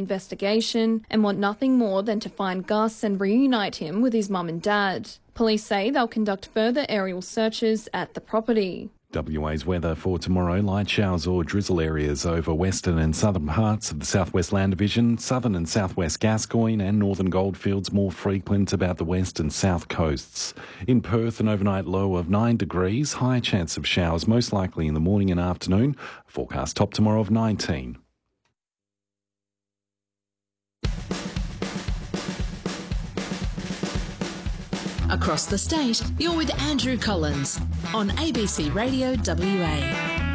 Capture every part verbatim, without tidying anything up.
investigation and want nothing more than to find Gus and reunite him with his mum and dad. Police say they'll conduct further aerial searches at the property. W A's weather for tomorrow: light showers or drizzle areas over western and southern parts of the Southwest Land Division, southern and southwest Gascoyne and northern Goldfields more frequent about the west and south coasts. In Perth, an overnight low of nine degrees, high chance of showers most likely in the morning and afternoon. Forecast top tomorrow of nineteen. Across the state, you're with Andrew Collins on A B C Radio W A.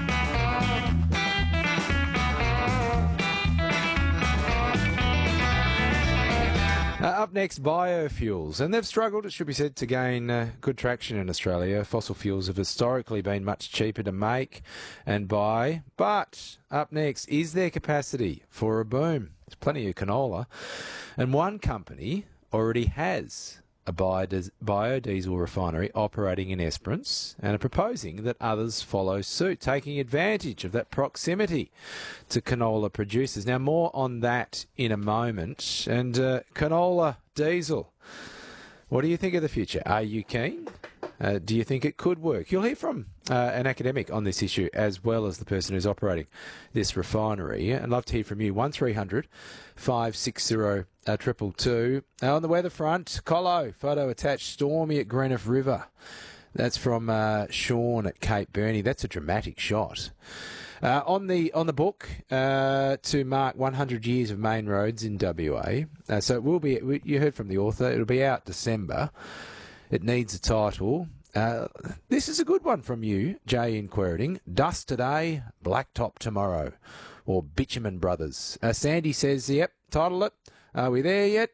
Uh, up next, biofuels. And they've struggled, it should be said, to gain uh, good traction in Australia. Fossil fuels have historically been much cheaper to make and buy. But up next, is there capacity for a boom? There's plenty of canola. And one company already has a biodiesel refinery operating in Esperance and are proposing that others follow suit, taking advantage of that proximity to canola producers. Now, more on that in a moment. And uh, canola diesel, what do you think of the future? Are you keen? Uh, do you think it could work? You'll hear from uh, an academic on this issue as well as the person who's operating this refinery. I'd love to hear from you. one three hundred five six zero two two two. Uh, on the weather front, Colo, photo attached, stormy at Greenough River. That's from uh, Sean at Cape Bernie. That's a dramatic shot. Uh, on the on the book uh, to mark one hundred years of main roads in W A. Uh, so it will be. You heard from the author. It'll be out December. It needs a title. Uh, this is a good one from you, Jay in Queriting. Dust today, blacktop tomorrow. Or Bitumen Brothers. Uh, Sandy says, yep, title it. Are we there yet?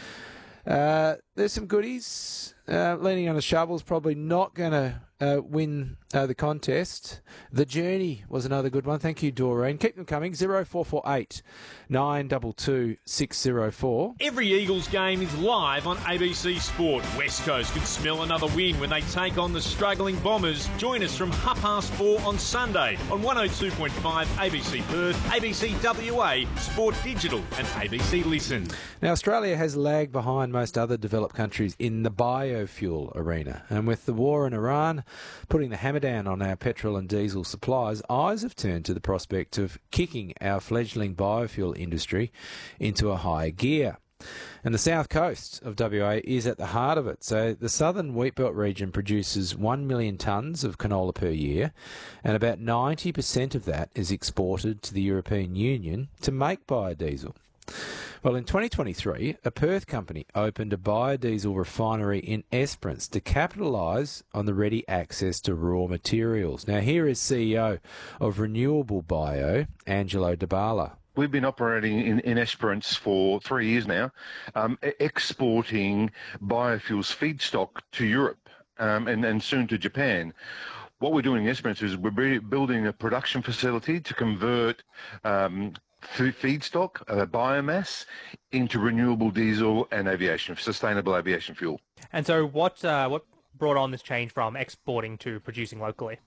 Uh, there's some goodies. Uh, leaning on a shovel's probably not going to uh, win uh, the contest. The Journey was another good one. Thank you, Doreen. Keep them coming. zero four four eight nine two two six zero four. Every Eagles game is live on A B C Sport. West Coast could smell another win when they take on the struggling Bombers. Join us from half past four on Sunday on one oh two point five A B C Perth, A B C W A, Sport Digital and A B C Listen. Now, Australia has lagged behind most other developed countries in the biofuel arena. And with the war in Iran putting the hammer down on our petrol and diesel supplies, eyes have turned to the prospect of kicking our fledgling biofuel industry into a higher gear. And the south coast of W A is at the heart of it. So the southern wheatbelt region produces one million tonnes of canola per year, and about ninety percent of that is exported to the European Union to make biodiesel. Well, in twenty twenty-three, a Perth company opened a biodiesel refinery in Esperance to capitalise on the ready access to raw materials. Now, here is C E O of Renewable Bio, Angelo Dabala. We've been operating in, in Esperance for three years now, um, exporting biofuels feedstock to Europe um, and, and soon to Japan. What we're doing in Esperance is we're building a production facility to convert um, feedstock, uh, biomass, into renewable diesel and aviation, sustainable aviation fuel. And so what uh, what brought on this change from exporting to producing locally?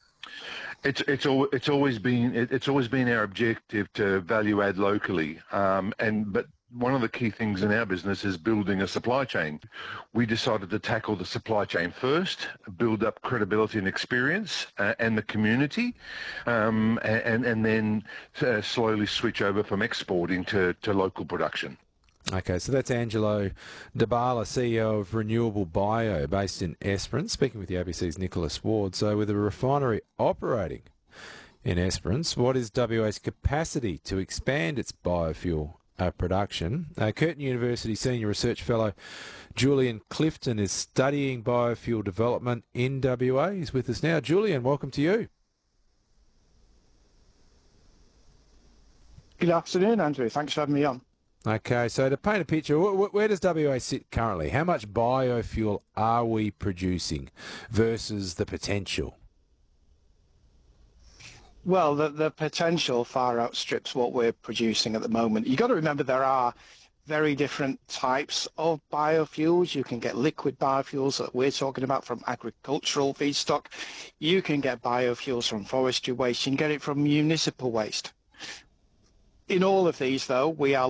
It's it's al it's always been it, it's always been our objective to value add locally, um, and but one of the key things in our business is building a supply chain. We decided to tackle the supply chain first, build up credibility and experience uh, and the community, um, and and then uh, slowly switch over from exporting to to local production. Okay, so that's Angelo Dabala, C E O of Renewable Bio, based in Esperance, speaking with the A B C's Nicholas Ward. So with a refinery operating in Esperance, what is W A's capacity to expand its biofuel uh, production? Uh, Curtin University Senior Research Fellow Julian Clifton is studying biofuel development in W A. He's with us now. Julian, welcome to you. Good afternoon, Andrew. Thanks for having me on. Okay, so to paint a picture, wh where does W A sit currently? How much biofuel are we producing versus the potential? Well, the, the potential far outstrips what we're producing at the moment. You've got to remember there are very different types of biofuels. You can get liquid biofuels that we're talking about from agricultural feedstock. You can get biofuels from forestry waste. You can get it from municipal waste. In all of these, though, we are